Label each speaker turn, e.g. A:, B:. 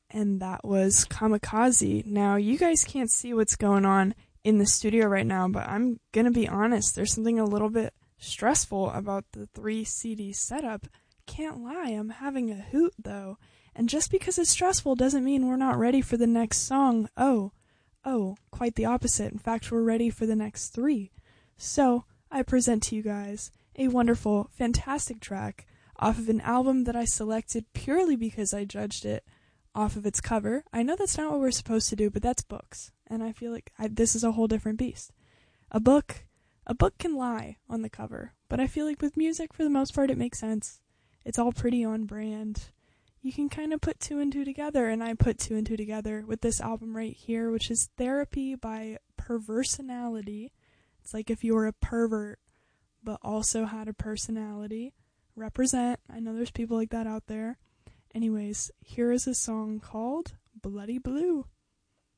A: And that was Kamikaze. Now, you guys can't see what's going on in the studio right now, but I'm gonna be honest, there's something a little bit stressful about the 3 CD setup. Can't lie, I'm having a hoot though. And just because it's stressful doesn't mean we're not ready for the next song. Oh, quite the opposite. In fact, we're ready for the next 3. So, I present to you guys a wonderful, fantastic track off of an album that I selected purely because I judged it off of its cover. I know that's not what we're supposed to do, but that's books. And I feel like this is a whole different beast. A book can lie on the cover, but I feel like with music, for the most part, it makes sense. It's all pretty on brand. You can kind of put 2 and 2 together, and I put 2 and 2 together with this album right here, which is Therapy by Perversenality. It's like if you were a pervert, but also had a personality. Represent. I know there's people like that out there. Anyways, here is a song called Bloody Blue.